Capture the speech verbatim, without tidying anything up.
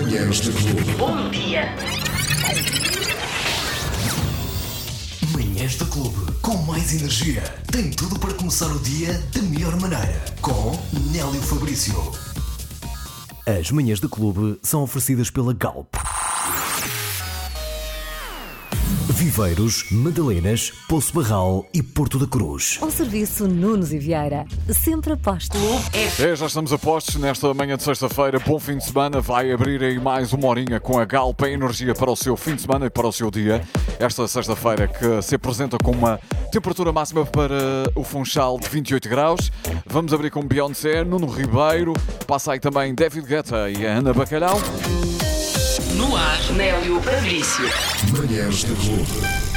Manhãs da Clube. Bom dia. Manhãs da Clube, com mais energia. Tem tudo para começar o dia da melhor maneira. Com Nélio Fabrício. As Manhãs da Clube são oferecidas pela Galp. Viveiros, Madalenas, Poço Barral e Porto da Cruz. Ao serviço Nunes e Vieira. Sempre aposto. É, já estamos a postos nesta manhã de sexta-feira. Bom fim de semana. Vai abrir aí mais uma horinha com a Galp, a energia para o seu fim de semana e para o seu dia. Esta sexta-feira que se apresenta com uma temperatura máxima para o Funchal de vinte e oito graus. Vamos abrir com Beyoncé, Nuno Ribeiro. Passa aí também David Guetta e a Ana Bacalhau. No ar, Nélio Fabrício. Manhãs da Clube.